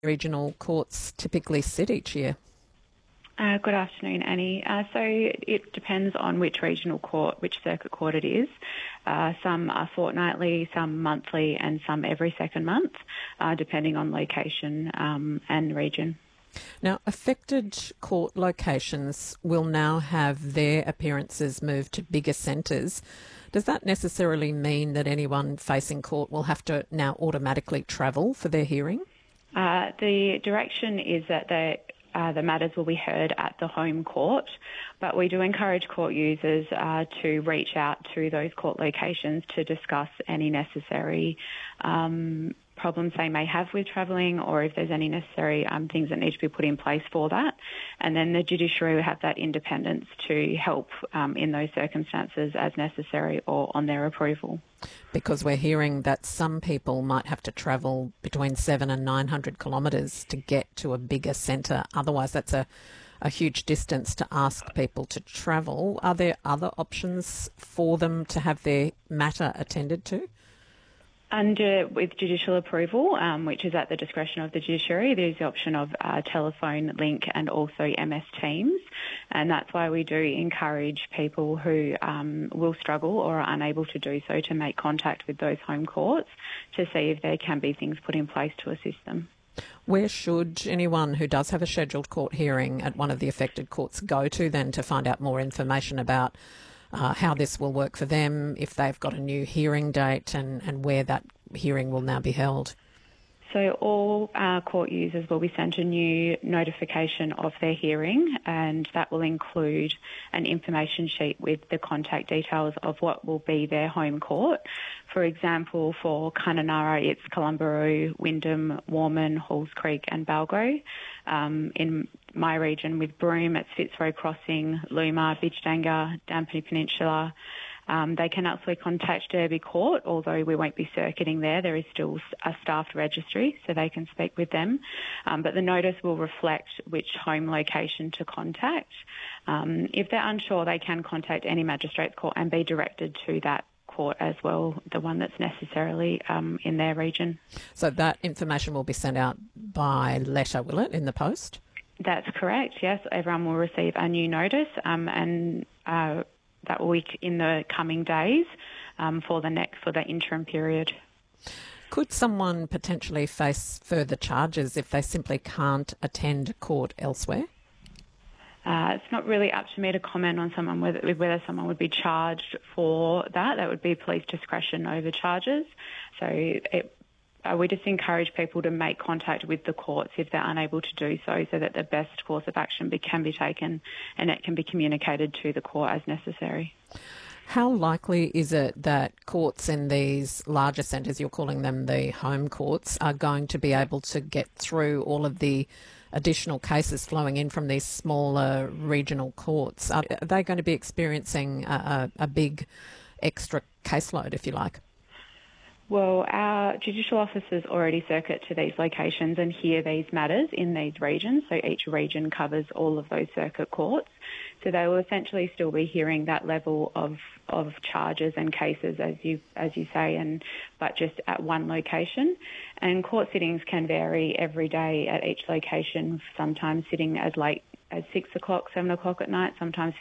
regional courts typically sit each year? Good afternoon, Annie. So it depends on which regional court, which circuit court it is. Some are fortnightly, some monthly, and some every second month, depending on location and region. Now, affected court locations will now have their appearances moved to bigger centres. Does that necessarily mean that anyone facing court will have to now automatically travel for their hearing? The direction is that the matters will be heard at the home court, but we do encourage court users to reach out to those court locations to discuss any necessary problems they may have with travelling, or if there's any necessary things that need to be put in place for that. And then the judiciary will have that independence to help in those circumstances as necessary or on their approval. Because we're hearing that some people might have to travel between 700 and 900 kilometres to get to a bigger centre. Otherwise, that's a huge distance to ask people to travel. Are there other options for them to have their matter attended to? With judicial approval, which is at the discretion of the judiciary, there's the option of telephone link and also MS Teams. And that's why we do encourage people who will struggle or are unable to do so to make contact with those home courts to see if there can be things put in place to assist them. Where should anyone who does have a scheduled court hearing at one of the affected courts go to then to find out more information about how this will work for them, if they've got a new hearing date and where that hearing will now be held? So all court users will be sent a new notification of their hearing, and that will include an information sheet with the contact details of what will be their home court. For example, for Kununurra, it's Kalumburu, Wyndham, Warman, Halls Creek and Balgo. In my region with Broome, it's Fitzroy Crossing, Luma, Bidgdanga, Dampney Peninsula. They can also contact Derby Court, although we won't be circuiting there. There is still a staffed registry, so they can speak with them. But the notice will reflect which home location to contact. If they're unsure, they can contact any magistrate's court and be directed to that court as well, the one that's necessarily in their region. So that information will be sent out by letter, will it, in the post? That's correct, yes. Everyone will receive a new notice and that week in the coming days for the interim period. Could someone potentially face further charges if they simply can't attend court elsewhere? It's not really up to me to comment on whether someone would be charged for that. That would be police discretion over charges. So we just encourage people to make contact with the courts if they're unable to do so that the best course of action can be taken and it can be communicated to the court as necessary. How likely is it that courts in these larger centres, you're calling them the home courts, are going to be able to get through all of the additional cases flowing in from these smaller regional courts? Are they going to be experiencing a big extra caseload, if you like? Well, our judicial officers already circuit to these locations and hear these matters in these regions. So each region covers all of those circuit courts. So they will essentially still be hearing that level of charges and cases, as you say, but just at one location. And court sittings can vary every day at each location, sometimes sitting as late as 6 o'clock, 7 o'clock at night, sometimes